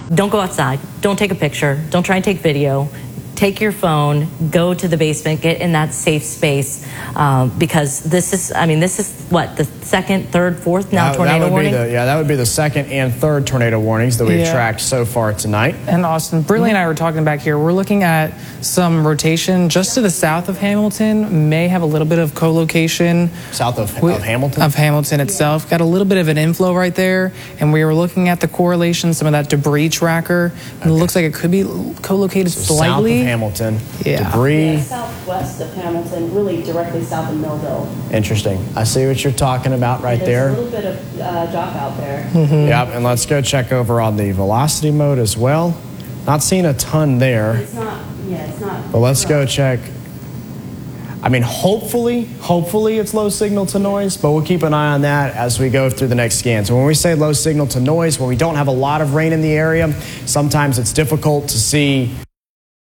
Don't go outside. Don't take a picture. Don't try and take video. Take your phone, go to the basement, get in that safe space, because this is what, the second, third, fourth now tornado warning? That would be the second and third tornado warnings that we've tracked so far tonight. And Austin, Brittany and I were talking back here. We're looking at some rotation just to the south of Hamilton. May have a little bit of co-location. South of Hamilton? Of Hamilton itself. Got a little bit of an inflow right there. And we were looking at the correlation, some of that debris tracker. And it looks like it could be co-located slightly. South of Hamilton. Yeah. Debris. Yeah, southwest of Hamilton, really directly south of Millville. Interesting. I see what you're talking about right there. There's a little bit of drop out there. Yep, and let's go check over on the velocity mode as well. Not seeing a ton there. It's not, it's not. But let's go check. I mean, hopefully it's low signal to noise, but we'll keep an eye on that as we go through the next scan. So when we say low signal to noise, when we don't have a lot of rain in the area, sometimes it's difficult to see